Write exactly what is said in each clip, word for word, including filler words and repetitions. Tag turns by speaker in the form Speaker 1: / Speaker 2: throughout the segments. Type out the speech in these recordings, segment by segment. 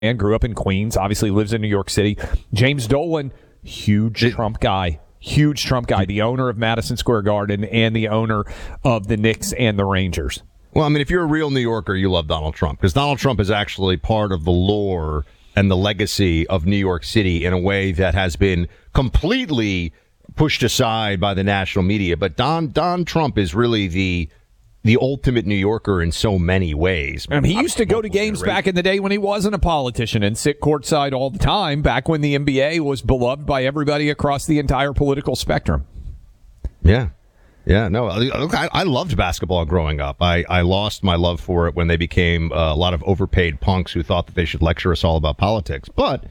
Speaker 1: and grew up in Queens, obviously lives in New York City. James Dolan, huge it, Trump guy. Huge Trump guy, the owner of Madison Square Garden and the owner of the Knicks and the Rangers.
Speaker 2: Well, I mean, if you're a real New Yorker, you love Donald Trump, because Donald Trump is actually part of the lore and the legacy of New York City in a way that has been completely pushed aside by the national media. But Don Don Trump is really the the ultimate New Yorker in so many ways.
Speaker 1: I mean, he used to go to games back in the day when he wasn't a politician and sit courtside all the time, back when the N B A was beloved by everybody across the entire political spectrum.
Speaker 2: Yeah. Yeah, no, look, I, I loved basketball growing up. I, I lost my love for it when they became uh, a lot of overpaid punks who thought that they should lecture us all about politics. But,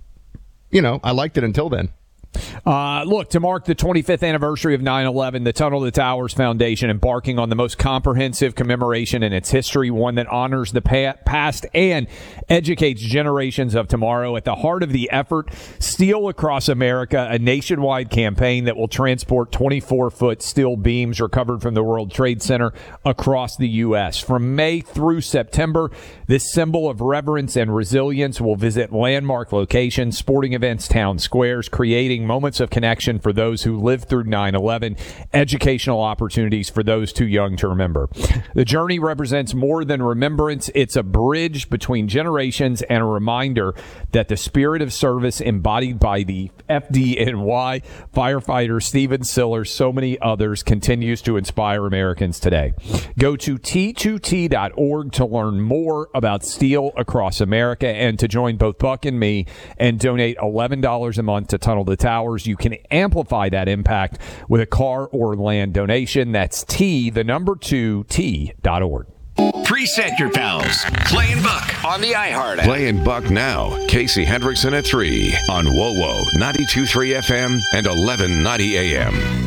Speaker 2: you know, I liked it until then.
Speaker 1: Uh, look, to mark the twenty-fifth anniversary of nine eleven, the Tunnel to Towers Foundation embarking on the most comprehensive commemoration in its history, one that honors the pa- past and educates generations of tomorrow. At the heart of the effort, Steel Across America, a nationwide campaign that will transport twenty-four foot steel beams recovered from the World Trade Center across the U S. From May through September, this symbol of reverence and resilience will visit landmark locations, sporting events, town squares, creating moments of connection for those who lived through nine eleven, educational opportunities for those too young to remember. The journey represents more than remembrance. It's a bridge between generations and a reminder that the spirit of service embodied by the F D N Y firefighter Stephen Siller, so many others, continues to inspire Americans today. Go to T two T dot org to learn more about Steel Across America and to join both Buck and me and donate eleven dollars a month to Tunnel to Towers. You can amplify that impact with a car or land donation. That's T, the number two, T dot org.
Speaker 3: Preset your pals. Playing Buck on the iHeart app.
Speaker 4: Playing Buck now. Casey Hendrickson at three on WoWo ninety-two point three F M and eleven ninety A M.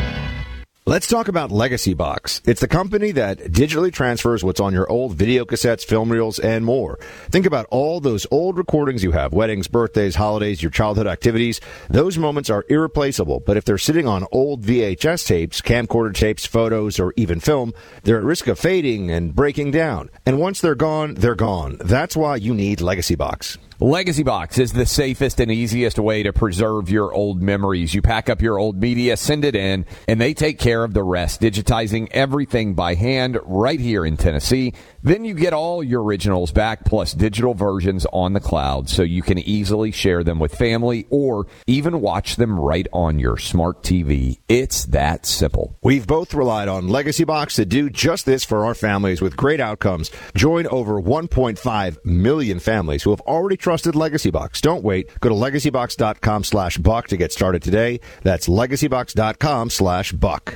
Speaker 2: Let's talk about Legacy Box. It's the company that digitally transfers what's on your old video cassettes, film reels, and more. Think about all those old recordings you have, weddings, birthdays, holidays, your childhood activities. Those moments are irreplaceable, but if they're sitting on old V H S tapes, camcorder tapes, photos, or even film, they're at risk of fading and breaking down. And once they're gone, they're gone. That's why you need Legacy Box.
Speaker 1: Legacy Box is the safest and easiest way to preserve your old memories. You pack up your old media, send it in, and they take care of the rest, digitizing everything by hand right here in Tennessee. Then you get all your originals back, plus digital versions on the cloud, so you can easily share them with family or even watch them right on your smart T V. It's that simple.
Speaker 2: We've both relied on Legacy Box to do just this for our families with great outcomes. Join over one point five million families who have already trusted Legacy Box. Don't wait. Go to legacybox.com slash buck to get started today. That's legacybox.com slash buck.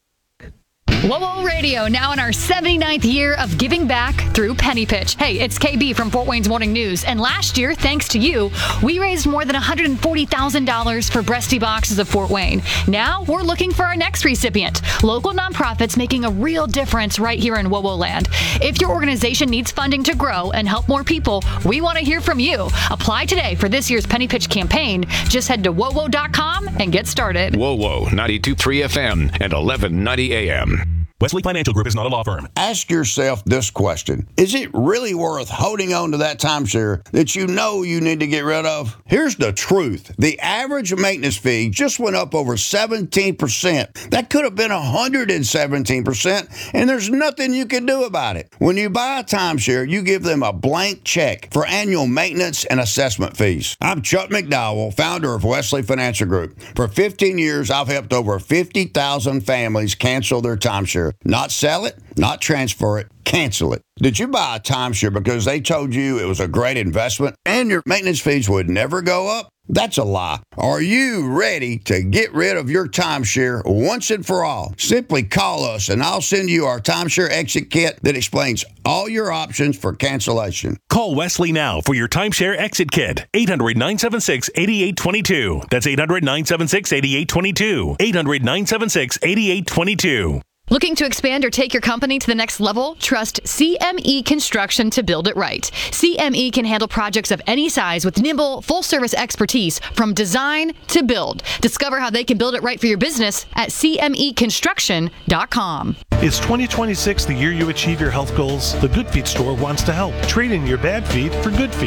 Speaker 5: WoWo Radio, now in our seventy-ninth year of giving back through Penny Pitch. Hey, it's K B from Fort Wayne's Morning News, and last year, thanks to you, we raised more than one hundred forty thousand dollars for Breasty Boxes of Fort Wayne. Now, we're looking for our next recipient, local nonprofits making a real difference right here in WoWo land. If your organization needs funding to grow and help more people, we want to hear from you. Apply today for this year's Penny Pitch campaign. Just head to wowo dot com and get started.
Speaker 4: WoWo ninety-two point three F M and eleven ninety A M.
Speaker 6: Wesley Financial Group is not a law firm.
Speaker 7: Ask yourself this question. Is it really worth holding on to that timeshare that you know you need to get rid of? Here's the truth. The average maintenance fee just went up over seventeen percent. That could have been one hundred seventeen percent, and there's nothing you can do about it. When you buy a timeshare, you give them a blank check for annual maintenance and assessment fees. I'm Chuck McDowell, founder of Wesley Financial Group. For fifteen years, I've helped over fifty thousand families cancel their timeshare. Not sell it, not transfer it, cancel it. Did you buy a timeshare because they told you it was a great investment and your maintenance fees would never go up? That's a lie. Are you ready to get rid of your timeshare once and for all? Simply call us and I'll send you our timeshare exit kit that explains all your options for cancellation.
Speaker 6: Call Wesley now for your timeshare exit kit. eight hundred, nine seven six, eight eight two two. That's eight hundred, nine seven six, eight eight two two. eight hundred, nine seven six, eight eight two two.
Speaker 5: Looking to expand or take your company to the next level? Trust C M E Construction to build it right. C M E can handle projects of any size with nimble, full-service expertise from design to build. Discover how they can build it right for your business at C M E construction dot com.
Speaker 8: Is twenty twenty-six the year you achieve your health goals? The Good Feet store wants to help. Trade in your bad feet for good feet.